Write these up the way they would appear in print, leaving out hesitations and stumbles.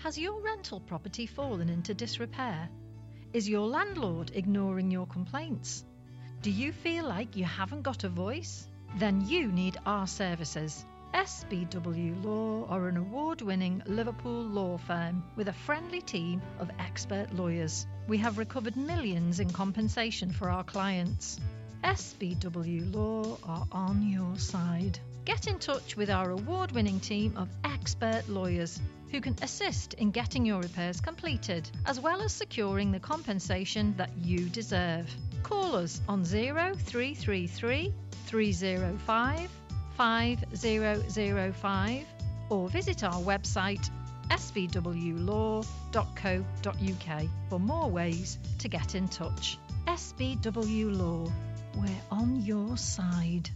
Has your rental property fallen into disrepair? Is your landlord ignoring your complaints? Do you feel like you haven't got a voice? Then you need our services. SBW Law are an award-winning Liverpool law firm with a friendly team of expert lawyers. We have recovered millions in compensation for our clients. SBW Law are on your side. Get in touch with our award-winning team of expert lawyers who can assist in getting your repairs completed, as well as securing the compensation that you deserve. Call us on 0333 305 5005 or visit our website sbwlaw.co.uk for more ways to get in touch. SBW Law, we're on your side.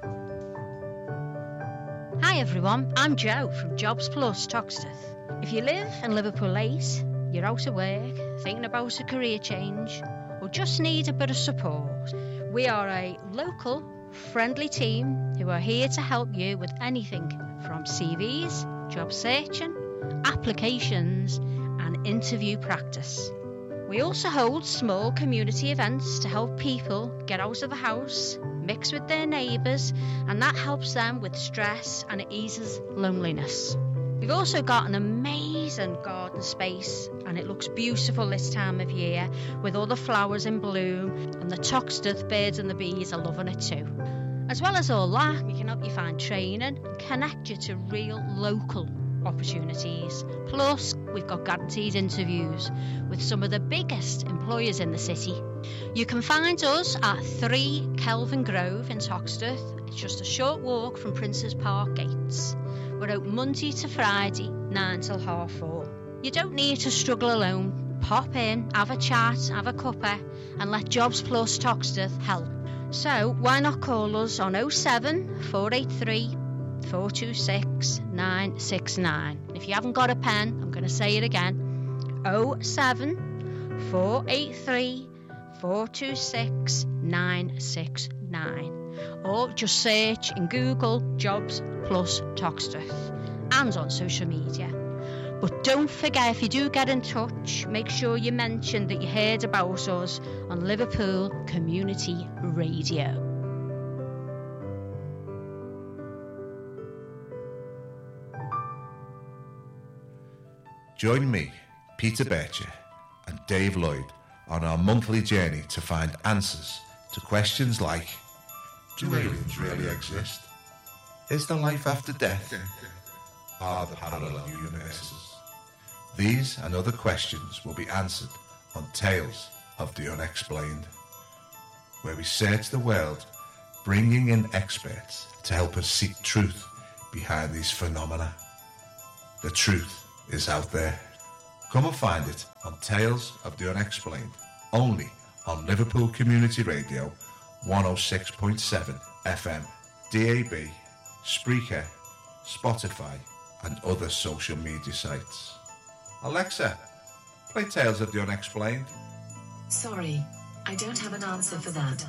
Hi everyone, I'm Jo from Jobs Plus Toxteth. If you live in Liverpool 8, you're out of work, thinking about a career change, or just need a bit of support, we are a local, friendly team who are here to help you with anything from CVs, job searching, applications and interview practice. We also hold small community events to help people get out of the house, mix with their neighbours, and that helps them with stress and it eases loneliness. We've also got an amazing garden space and it looks beautiful this time of year with all the flowers in bloom, and the Toxteth birds and the bees are loving it too. As well as all that, we can help you find training and connect you to real local opportunities. Plus, we've got guaranteed interviews with some of the biggest employers in the city. You can find us at 3 Kelvin Grove in Toxteth. It's just a short walk from Princes Park gates. We're open Monday to Friday, 9 till 4:30. You don't need to struggle alone. Pop in, have a chat, have a cuppa, and let Jobs Plus Toxteth help. So why not call us on 07 483 426 969. If you haven't got a pen, I'm going to say it again. 07 483 426 969. Or just search in Google Jobs Plus Toxteth and on social media. But don't forget, if you do get in touch, make sure you mention that you heard about us on Liverpool Community Radio. Join me, Peter Bircher, and Dave Lloyd on our monthly journey to find answers to questions like: do aliens really exist? Is there life after death? Are there parallel universes? These and other questions will be answered on Tales of the Unexplained, where we search the world, bringing in experts to help us seek truth behind these phenomena. The truth is out there. Come and find it on Tales of the Unexplained, only on Liverpool Community Radio 106.7 FM, DAB, Spreaker, Spotify and other social media sites. Alexa, play Tales of the Unexplained. Sorry, I don't have an answer for that.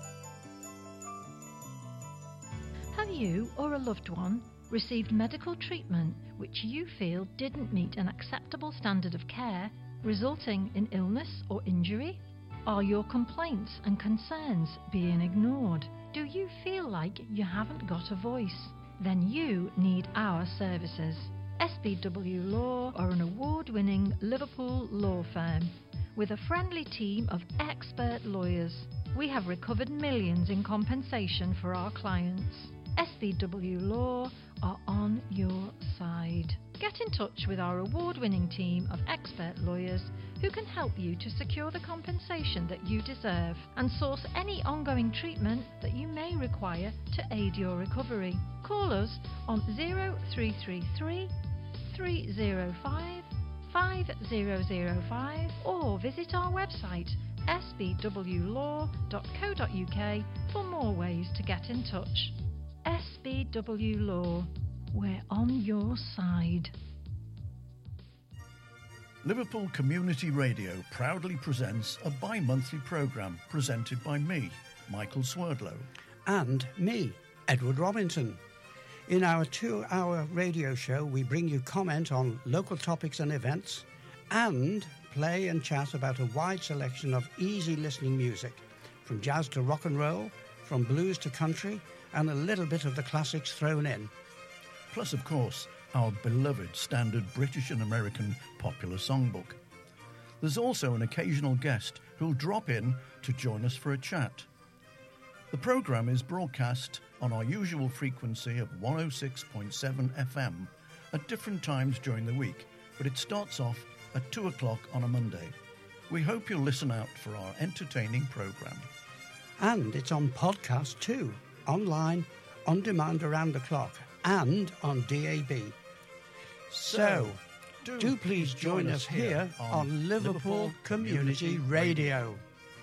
Have you or a loved one received medical treatment which you feel didn't meet an acceptable standard of care, resulting in illness or injury? Are your complaints and concerns being ignored? Do you feel like you haven't got a voice? Then you need our services. SBW Law are an award-winning Liverpool law firm with a friendly team of expert lawyers. We have recovered millions in compensation for our clients. SBW Law are on your side. Get in touch with our award-winning team of expert lawyers who can help you to secure the compensation that you deserve and source any ongoing treatment that you may require to aid your recovery. Call us on 0333 305 5005 or visit our website sbwlaw.co.uk for more ways to get in touch. SBW Law, we're on your side. Liverpool Community Radio proudly presents a bi-monthly programme presented by me, Michael Swerdlow. And me, Edward Robinson. In our 2-hour radio show, we bring you comment on local topics and events and play and chat about a wide selection of easy listening music, from jazz to rock and roll, from blues to country, and a little bit of the classics thrown in. Plus, of course, our beloved standard British and American popular songbook. There's also an occasional guest who'll drop in to join us for a chat. The programme is broadcast on our usual frequency of 106.7 FM at different times during the week, but it starts off at 2 o'clock on a Monday. We hope you'll listen out for our entertaining programme. And it's on podcast too, online, on demand around the clock, and on DAB. So, do please join us here on Liverpool Community Radio.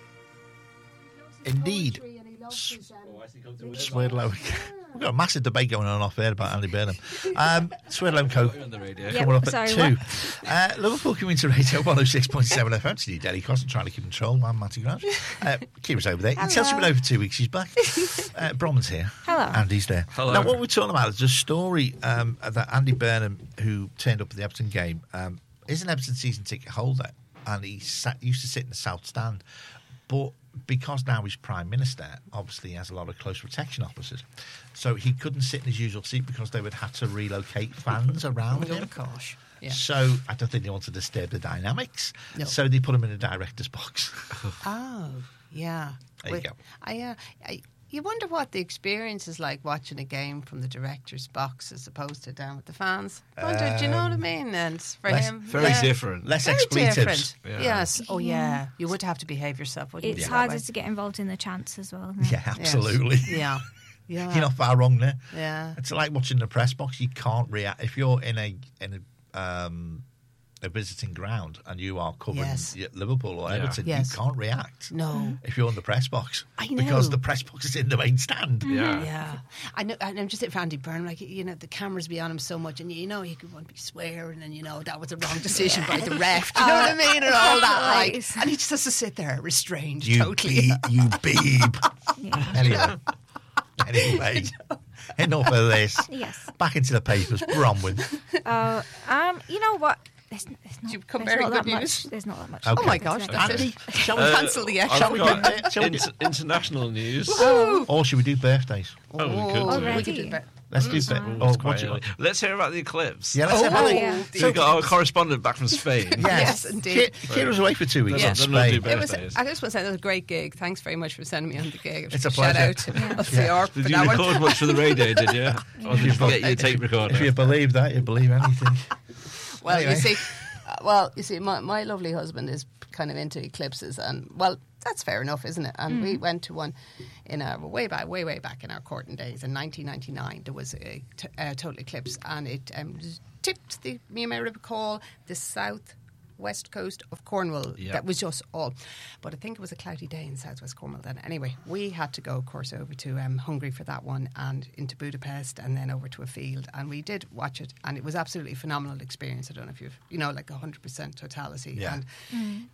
Indeed. Swerdlow. We've got a massive debate going on off there about Andy Burnham. Swerdlow and Co. Coming up at 2. Liverpool Community Radio 106.7 FM. It's New Delhi Cross. I'm trying to keep control. I'm Matty Grant. Kira's over there. Chelsea's been over for 2 weeks. She's back. Bromman's here. Hello. Andy's there. Hello. Now, what we're talking about is a story that Andy Burnham, who turned up at the Everton game, is an Everton season ticket holder, and he used to sit in the South Stand. But because now he's Prime Minister, obviously he has a lot of close protection officers. So he couldn't sit in his usual seat because they would have to relocate fans around him. Oh, gosh. Yeah. So I don't think they want to disturb the dynamics. No. So they put him in a director's box. Oh, yeah. There you go. You wonder what the experience is like watching a game from the director's box as opposed to down with the fans. I wonder, do you know what I mean? And for him, very different. Less very expletives. different. Yeah. Yes. Oh, yeah. You would have to behave yourself, wouldn't you? It's harder to get involved in the chants as well, isn't it? Yeah, absolutely. Yes. Yeah. You're not far wrong there. Yeah. It's like watching the press box. You can't react if you're in a visiting ground and you are covering Liverpool or Everton. Yes. You can't react. No. If you're in the press box, I know. because the press box is in the main stand. Yeah. I know. And I'm just at Andy Byrne, like, you know, the cameras be on him so much, and you know he could want to be swearing, and you know that was a wrong decision by the ref. Do you know what I mean? And all that, like, and he just has to sit there restrained, totally. You beeb. Anyway, enough of this. Yes. Back into the papers, Bronwyn. You know what? There's You've come there's very not good that much. news. There's not that much. Okay. Oh my gosh, that's Andy, it. Shall we cancel the extra? Shall we do international news? Or should we do birthdays? Oh, we could. Already? We could do that. Let's do birthdays. Let's hear about the eclipse. Yeah, let's have a yeah. So we've got our correspondent back from Spain. Yes, indeed. Kira's away for 2 weeks Yeah. in Then we'll do Spain. It was, birthdays. I just want to say it was a great gig. Thanks very much for sending me on the gig. It's a Shout pleasure. out to LCR for Did you that record one. much for the radio, did you? Or did you forget your tape recorder? If you believe that, you believe anything. Well, Anyway. you see, my lovely husband is kind of into eclipses, and well, that's fair enough, isn't it? And we went to one in way back in our courting days in 1999. There was a total eclipse, and it tipped the, you may recall, the southwest coast of Cornwall. Yeah. That was just all. But I think it was a cloudy day in southwest Cornwall then. Anyway, we had to go, of course, over to Hungary for that one, and into Budapest, and then over to a field, and we did watch it, and it was absolutely a phenomenal experience. I don't know if you've, you know, like 100% totality. Yeah. And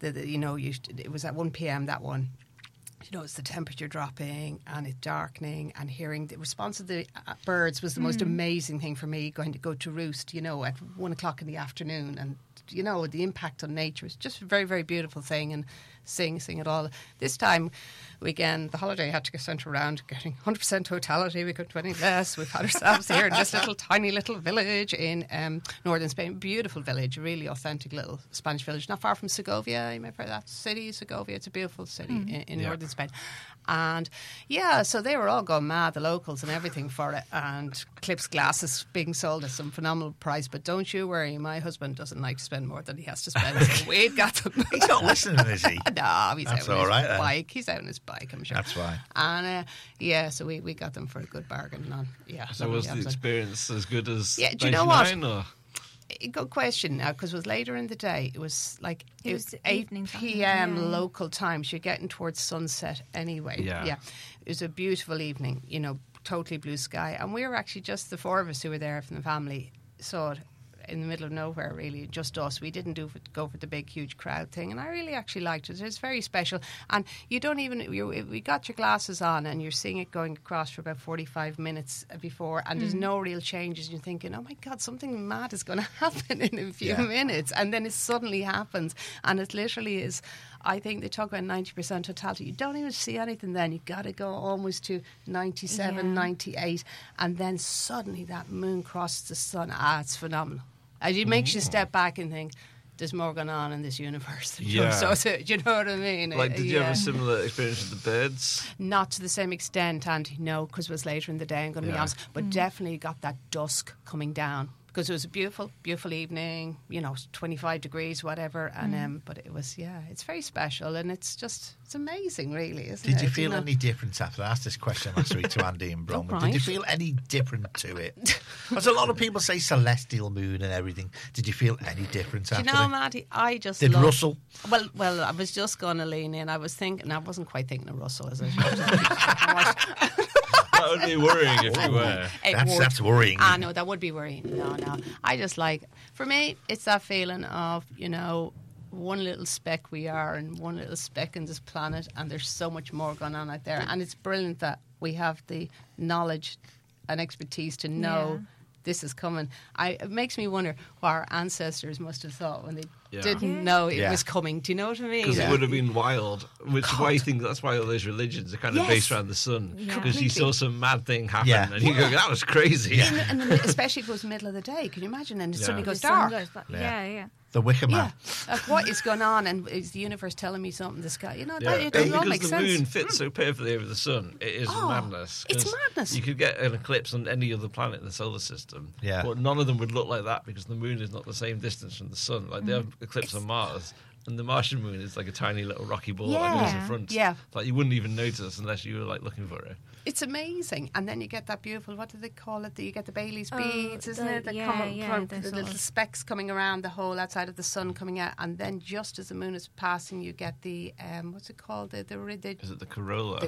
it was at 1 p.m. that one. You know, it's the temperature dropping and it darkening, and hearing the response of the birds was the most amazing thing for me, going to go to roost, you know, at 1 o'clock in the afternoon, and you know, the impact on nature is just a very, very beautiful thing, and sing it all. This time, again, the holiday had to get sent around, getting 100% totality. We couldn't do any less. We've had ourselves here in this tiny little village in northern Spain. Beautiful village, a really authentic little Spanish village, not far from Segovia. You may have heard that city, Segovia. It's a beautiful city in northern Spain. And yeah, so they were all going mad, the locals and everything, for it. And Eclipse glasses being sold at some phenomenal price. But don't you worry, my husband doesn't like to spend more than he has to spend. So we'd got them. He's not listening, is he? No, he's That's out on all his right, then. bike. He's out on his bike, I'm sure. That's fine. And so we got them for a good bargain. And So was the experience as good as Yeah, do you know what? 99, or? Good question now, because it was later in the day. It was like It was 8 evening time, p.m. yeah. local time. So you're getting towards sunset anyway. Yeah. It was a beautiful evening, you know, totally blue sky. And we were actually just the four of us who were there from the family, saw it in the middle of nowhere, really, just us. We didn't go for the big, huge crowd thing, and I really actually liked it. It's very special, and you don't even. We got your glasses on, and you're seeing it going across for about 45 minutes before, and there's no real changes. You're thinking, oh my God, something mad is going to happen in a few minutes, and then it suddenly happens, and it literally is. I think they talk about 90% totality. You don't even see anything then. You've got to go almost to 97, 98, and then suddenly that moon crosses the sun. It's phenomenal. It makes you step back and think, there's more going on in this universe. Yeah. So, do you know what I mean? Like, did you have a similar experience with the birds? Not to the same extent, and no, because it was later in the day, I'm going to be honest. But definitely got that dusk coming down. Because it was a beautiful, beautiful evening, 25 degrees, whatever. And but it was, it's very special, and it's amazing, really, isn't it? Did you feel any difference after I asked this question last week to Andy and Bronwyn? Did you feel any different to it? Because a lot of people say celestial moon and everything. Did you feel any difference after it? Maddie, I just did Russell? Well, I was just going to lean in. I was thinking, I wasn't quite thinking of Russell as I should. That would be worrying if you were. That's worrying. No, that would be worrying. No. I just for me, it's that feeling of, one little speck we are and one little speck in this planet, and there's so much more going on out there. And it's brilliant that we have the knowledge and expertise to know this is coming. It makes me wonder what our ancestors must have thought when they didn't know it was coming. Do you know what I mean? Because it would have been wild, which is why I think that's why all those religions are kind of based around the sun. Because you saw some mad thing happen and you go, that was crazy. And especially if it was middle of the day. Can you imagine? And it suddenly goes dark. The Wicker Man. What is going on? And is the universe telling me something? The sky, it all makes sense. Because the moon fits so perfectly over the sun, it is madness. It's madness. You could get an eclipse on any other planet in the solar system, but none of them would look like that because the moon is not the same distance from the sun. Like they have eclipse on Mars, and the Martian moon is like a tiny little rocky ball that goes in front. Yeah. Like you wouldn't even notice unless you were like looking for it. It's amazing. And then you get that beautiful, what do they call it? You get the Bailey's beads, isn't it? That come the little specks coming around the hole outside of the sun coming out. And then just as the moon is passing, you get the, what's it called? Is it the corolla?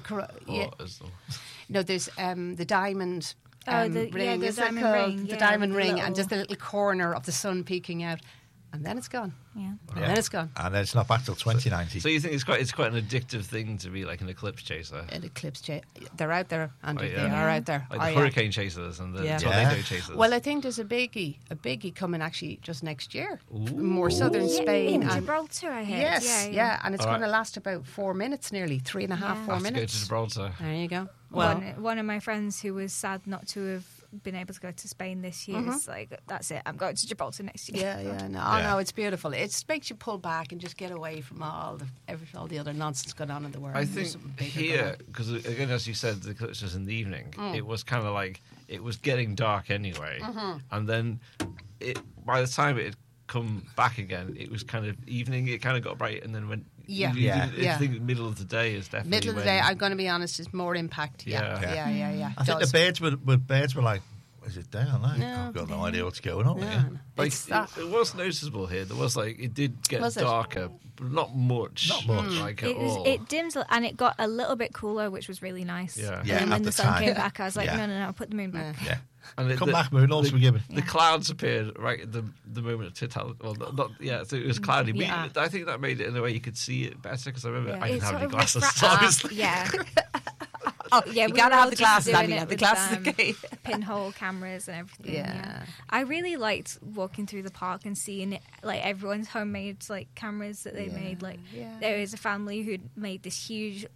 No, there's the diamond ring. The diamond ring. The diamond ring, and just the little corner of the sun peeking out. And then it's gone. And then it's gone. And then it's not back till 2090. So you think it's quite an addictive thing to be like an eclipse chaser? An eclipse chaser. They're out there, Andy. They are out there. Like the hurricane chasers and the tornado chasers. Well, I think there's a biggie coming actually just next year. More southern Spain. In Gibraltar, I heard. Yes, and it's going to last about 4 minutes nearly, 3.5, 4 minutes. Go to Gibraltar. There you go. Well, one of my friends who was sad not to have been able to go to Spain this year is like, that's it, I'm going to Gibraltar next year. No, it's beautiful. It makes you pull back and just get away from all the other nonsense going on in the world. I think here, because again, as you said, the eclipse was in the evening. It was kind of like, it was getting dark anyway, and then by the time it had come back again, it was kind of evening. It kind of got bright and then went. I think middle of the day is definitely middle of the day. I'm going to be honest, is more impact. Yeah. I think the birds were like, is it day or night? I've got no idea what's going on here. Like, it was noticeable here. There was it did get darker, but not much. At all. It dimmed and it got a little bit cooler, which was really nice. Yeah. And then when the sun came back, I was like, no, put the moon back. Yeah. And come back, moon, all's forgiven. The clouds appeared right at the moment of totality. Well, so it was cloudy. Yeah. I think that made it in a way you could see it better because I remember I didn't have any glasses. So you gotta have the glasses. The glasses are key. Pinhole cameras and everything. Yeah. I really liked walking through the park and seeing it, like everyone's homemade cameras that they made. There is a family who'd made this huge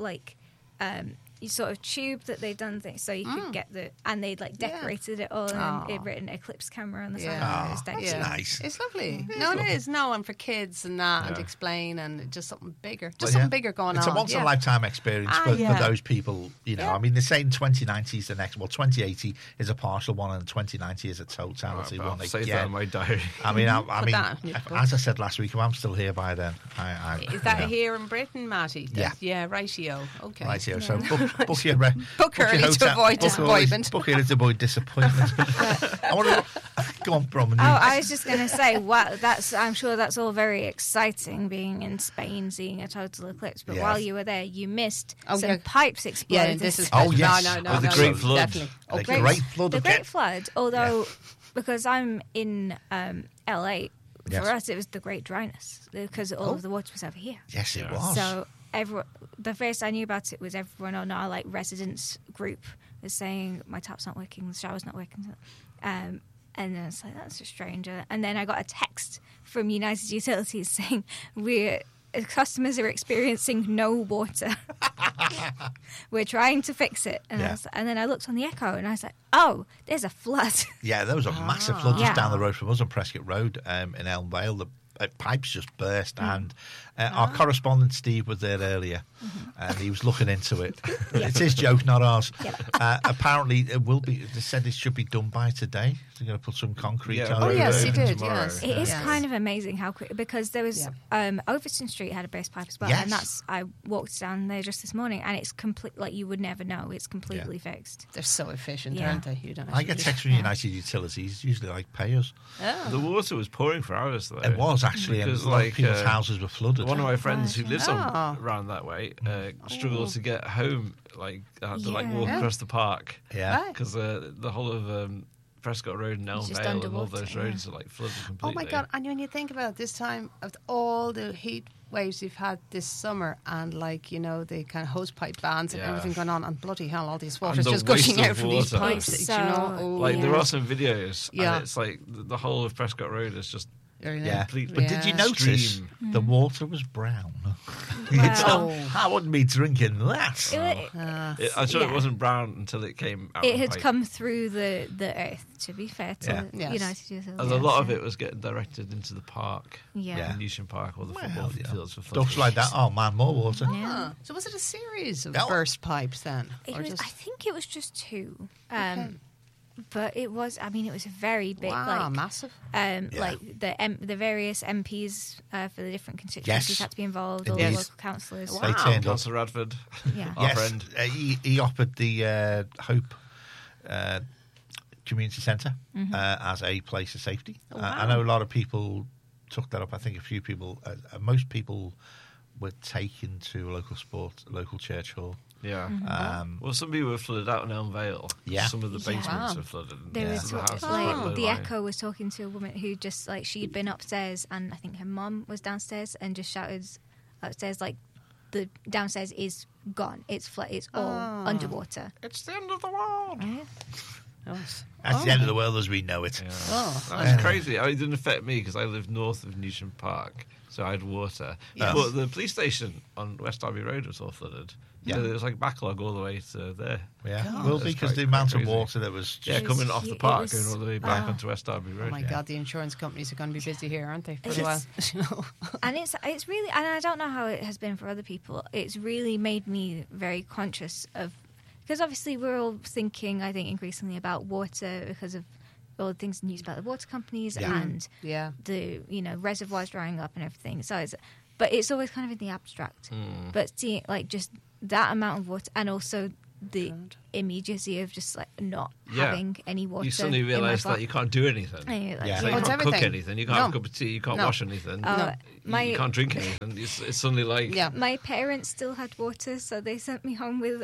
sort of tube that they'd done things so you could get and they'd decorated it all and it'd written Eclipse camera on the side. That's nice. It's lovely. It is. No, and for kids and that and to explain and just something bigger. Something bigger going on. It's a once in a lifetime experience for those people, I mean, they're saying 2090 is the next 2080 is a partial one and 2090 is a totality one. Save that in my diary. I mean, as I said last week, if I'm still here by then, is that here in Britain, Matty? Yeah, rightio. Okay. Rightio. So book your early to avoid disappointment. Book early to avoid disappointment. I want to go on, Brom. I was just going to say, wow, I'm sure that's all very exciting, being in Spain, seeing a total eclipse. But while you were there, you missed some pipes exploding. Yeah, this is yes. No, the Great Flood. Definitely. The Great Flood. The Great Flood, although because I'm in LA. Yes. For us, it was the Great Dryness because all of the water was over here. Yes, it was. So the first I knew about it was everyone on our like residence group was saying my tap's not working, the shower's not working, and then it's like that's just strange. And then I got a text from United Utilities saying customers are experiencing no water. We're trying to fix it. And, and then I looked on the Echo and I was like, oh, there's a flood. Yeah, there was a massive flood just down the road from us on Prescott Road in Elm Vale. The pipes just burst, and our correspondent Steve was there earlier, and he was looking into it. It's his joke, not ours. Apparently, it will be. They said it should be done by today. They're going to put some concrete on it. Oh, yes, he did. Yes, it is kind of amazing how quick, because there was Overton Street had a burst pipe as well, and I walked down there just this morning, and it's complete. Like you would never know, it's completely fixed. They're so efficient, aren't they? You don't. I get texts from United Utilities, usually like pay us. The water was pouring for hours though. It was actually, and a lot of people's houses were flooded. One of my friends who lives around that way struggled to get home, like had to walk across the park, because the whole of Prescott Road and Elm Vale and all those roads are like flooded completely. Oh my God! And when you think about this time of all the heat waves we've had this summer, and like the kind of hose pipe bans and everything going on, and bloody hell, all these water's just gushing out from these pipes. There are some videos, and it's like the whole of Prescott Road is just. Complete, but did you notice the water was brown? I wouldn't be drinking that. I'm sure it wasn't brown until it came out. It had come through the earth, to be fair to United Utilities. And a lot of it was getting directed into the park, Newsham Park, or the football fields for stuff like that. Oh man, more water. So was it a series of burst pipes then? I think it was just two. But it was. I mean, it was very big. Massive. Like the various MPs for the different constituencies had to be involved. All the local councillors. They turned up. Councillor Radford, our friend. He offered the Hope Community Centre as a place of safety. I know a lot of people took that up. I think a few people, most people, were taken to a local church hall. Yeah. Well, some people were flooded out in Elm Vale. Yeah. Some of the basements were flooded. There was the Echo was talking to a woman who just she'd been upstairs, and I think her mum was downstairs, and just shouted upstairs the downstairs is gone. It's flat. It's all underwater. It's the end of the world. That's the end of the world as we know it. That's crazy. It didn't affect me because I live north of Newsham Park, so I had water. Yes. But the police station on West Derby Road was all flooded. Yeah. So there was backlog all the way to there. Yeah, will be because the amount of water that was coming off the park going all the way back onto West Derby Road. Oh my God, the insurance companies are going to be busy here, aren't they? For a while. And it's really, and I don't know how it has been for other people. It's really made me very conscious of, because obviously we're all thinking, I think, increasingly about water because of all the things in the news about the water companies and the reservoirs drying up and everything. So but it's always kind of in the abstract. But seeing just that amount of water, and also the immediacy of just not having any water. You suddenly realise that you can't do anything. You can't cook anything. You can't have a cup of tea. You can't wash anything. You can't drink anything. It's suddenly my parents still had water, so they sent me home with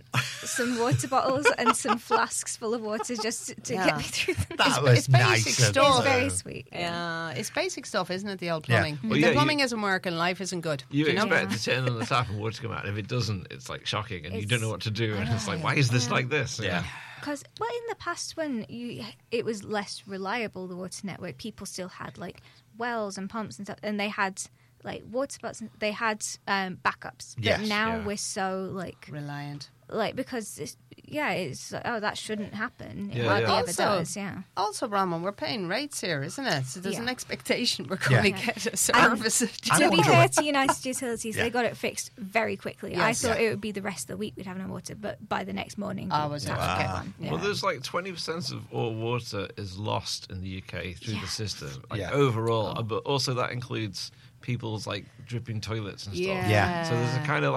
some water bottles and some flasks full of water just to get me through the night. That was nice. Basic stuff. It's very sweet. Yeah, it's basic stuff, isn't it? The old plumbing. If the plumbing isn't working, life isn't good. You expect to turn on the tap and water to come out. If it doesn't, it's shocking, and you don't know what to do. And it's why is this like this? Yeah. Because, in the past when it was less reliable, the water network, people still had wells and pumps and stuff, and they had water spots, and they had backups. But now we're so reliant. Because it's that shouldn't happen. It hardly ever does. Also, Ramon, we're paying rates here, isn't it? So there's an expectation we're going to get a service. To be fair to United Utilities, they got it fixed very quickly. Yes. I thought it would be the rest of the week we'd have no water, but by the next morning, was it? Well, there's 20% of all water is lost in the UK through the system, overall, but also that includes people's dripping toilets and stuff. So there's a kind of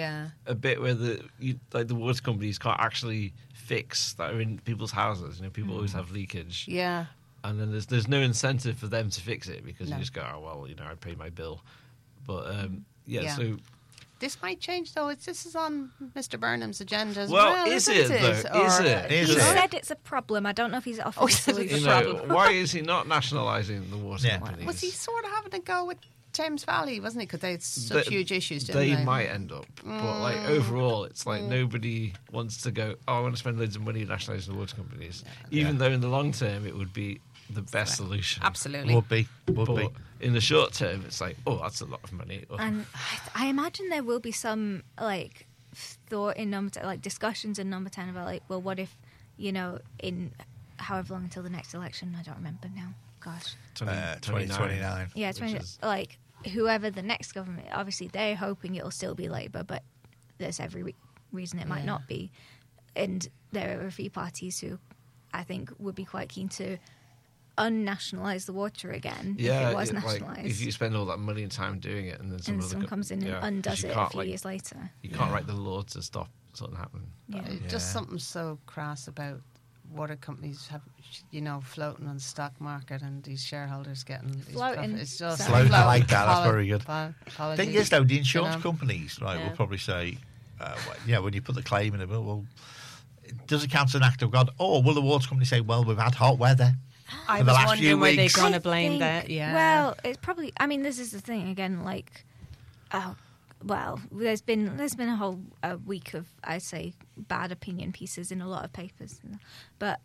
a bit where the water companies can't actually fix that are in people's houses. People always have leakage. Yeah. And then there's no incentive for them to fix it because you just go, I paid my bill. But so this might change, though. This is on Mr. Burnham's agenda as well. well. Is it, though? Is it? He said it's a problem. I don't know if he's offered a solution. Why is he not nationalising the water companies? Was he sort of having to go with Thames Valley, wasn't he? Because they had such huge issues, didn't they? Might end up. But, like, overall, it's like nobody wants to go, I want to spend loads of money nationalising the water companies. Even though in the long term, it would be the best solution. Absolutely. Would be. In the short term, it's like, that's a lot of money. And I imagine there will be some, like, thought in discussions in Number 10 about, like, well, what if, in however long until the next election, I don't remember now. Gosh. 2029. Yeah, like, whoever the next government, obviously they're hoping it'll still be Labour, but there's every reason it might not be. And there are a few parties who I think would be quite keen to unnationalise the water again if it was nationalised. Like, if you spend all that money and time doing it and then someone comes in and undoes it a few years later. You can't write the law to stop something happening. Just something so crass about water companies have, floating on the stock market and these shareholders getting floating. It's just floating. I like that. That's very good. Apologies. Thing is, though, the insurance companies, right, will probably say, when you put the claim in, well, does it count as an act of God? Or will the water company say, well, we've had hot weather? I was wondering where they're going to blame that. Yeah. Well, it's probably. I mean, this is the thing again. Like, there's been a whole week of, I'd say, bad opinion pieces in a lot of papers, but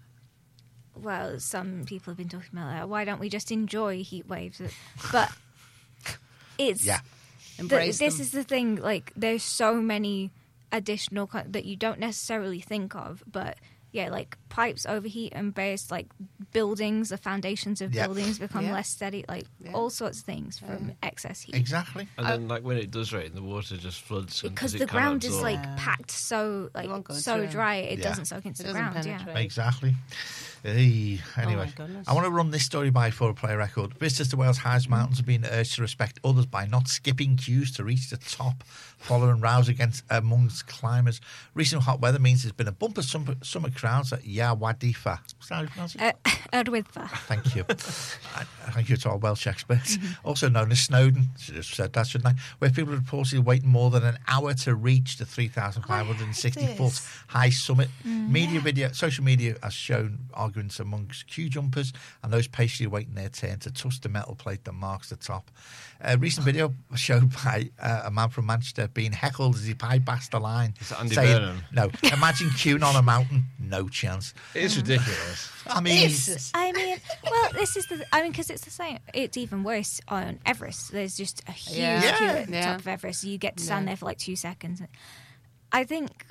some people have been talking about why don't we just enjoy heat waves? But it's this is the thing. Like, there's so many additional that you don't necessarily think of, but. Yeah, like pipes overheat and various like buildings, the foundations of buildings become less steady, all sorts of things from excess heat. Exactly. And then like when it does rain, the water just floods because the ground is like packed so dry it doesn't soak into the ground. Penetrate. Exactly. Anyway, I want to run this story by for a play record. Visitors to Wales' highest mountains are being urged to respect others by not skipping queues to reach the top, following rows amongst climbers. Recent hot weather means there's been a bumper summer crowds at Llawdifa. Erdwidfa. Thank you. Thank you to our Welsh experts. Also known as Snowdon, should have said that, shouldn't I? Where people are reportedly waiting more than an hour to reach the 3,560-foot high summit. Social media has shown arguments amongst queue jumpers and those patiently waiting their turn to touch the metal plate that marks the top. A recent video showed by a man from Manchester being heckled as he bypassed the line. Is that Andy Burnham? No. Imagine queuing on a mountain. No chance. It's ridiculous. Well, this is because it's the same. It's even worse on Everest. There's just a huge queue at the top of Everest. You get to stand there for like 2 seconds. I think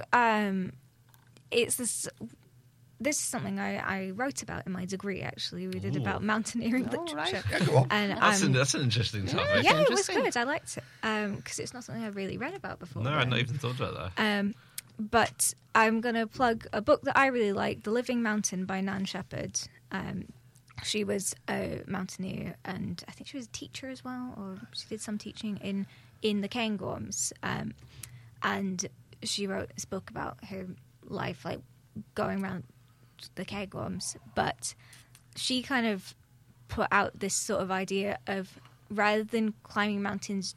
it's this. This is something I wrote about in my degree, actually. We did about mountaineering literature. Right. Yeah, go on. And, that's an interesting topic. Yeah, it was good. I liked it. Because it's not something I've really read about before. No, I'd not even thought about that. But I'm going to plug a book that I really like, The Living Mountain by Nan Shepherd. She was a mountaineer, and I think she was a teacher as well, or she did some teaching in the Cairngorms. And she wrote this book about her life, like going around the Cairngorms, but she kind of put out this sort of idea of rather than climbing mountains